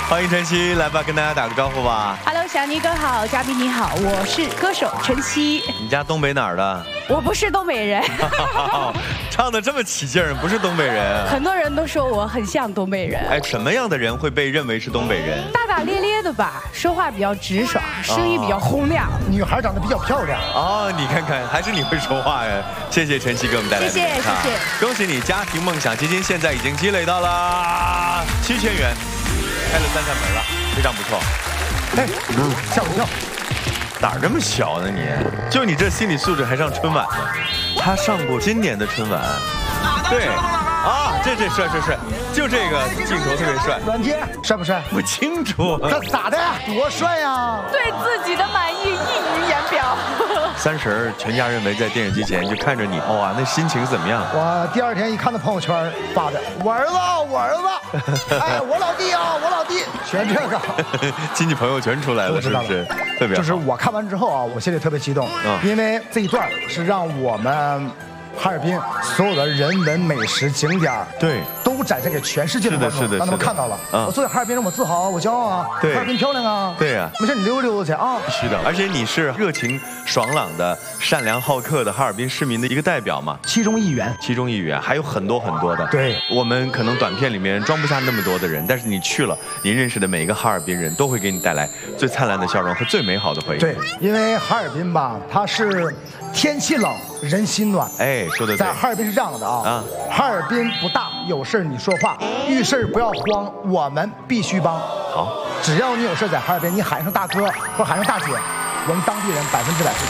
欢迎晨曦，来吧，跟大家打个招呼吧。 Hello， 小尼哥好，嘉宾你好，我是歌手晨曦。 你家东北哪儿的？ 我不是东北人。 唱得这么起劲儿，不是东北人。 很多人都说我很像东北人。 哎，什么样的人会被认为是东北人？ 大大咧咧的吧，说话比较直爽，声音比较洪亮， 女孩长得比较漂亮。 哦，你看看，还是你会说话呀！谢谢晨曦给我们带来的谢谢。 恭喜你，家庭梦想基金现在已经积累到了7000元，开了3扇门了，非常不错。 哎，吓我一跳。 哪儿这么小呢你？就你这心理素质还上春晚？他上过今年的春晚。对。啊，这帅，就这个镜头特别帅。 阮天帅不帅？ 不清楚。 他咋的？多帅呀！ 对自己的满意溢于言表。 30全家人围在电视机前就看着你，哇，那心情怎么样？ 我第2天一看到朋友圈发的，我儿子，哎，我老弟啊，我老弟，全这个。 亲戚朋友全出来了，是不是？特别好。 就是我看完之后啊，我心里特别激动，因为这一段是让我们哈尔滨所有的人文美食景点，对，都展现给全世界的观众，让他们看到了。我作为哈尔滨人，我自豪，我骄傲啊！哈尔滨漂亮啊！对呀，没事，你溜达溜达去啊！ 必须的，而且你是热情爽朗的、善良好客的哈尔滨市民的一个代表嘛， 其中一员， 还有很多的。对，我们可能短片里面装不下那么多的人，但是你去了，你认识的每一个哈尔滨人都会给你带来最灿烂的笑容和最美好的回忆。 对，因为哈尔滨吧，它是天气冷，人心暖。 哎，说的对。 在哈尔滨是这样的啊，哈尔滨不大，有事你说话，遇事不要慌，我们必须帮。 好， 只要你有事在哈尔滨，你喊声大哥或喊声大姐，我们当地人100%会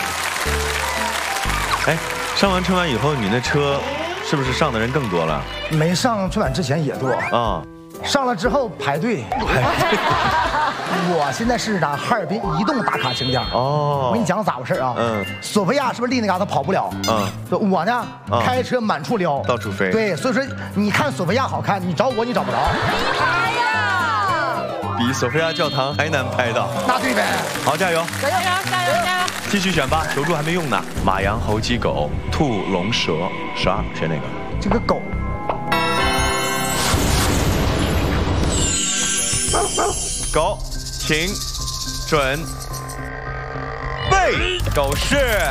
帮。 哎，上完春晚以后，你那车是不是上的人更多了？ 没上春晚之前也多啊，上了之后排队。我现在是哈尔滨移动打卡景点哦。我跟你讲咋回事啊？索菲亚是不是离那嘎达跑不了？我呢开车满处撩， 到处飞。 对，所以说你看索菲亚好看，你找我你找不着。 哎呀， 比索菲亚教堂还难拍到。 那对呗。 好，加油！ 加油！ 继续选吧，求助还没用呢。马羊猴鸡狗兔龙蛇12，选哪个？ 这个狗。 狗，请准备。狗是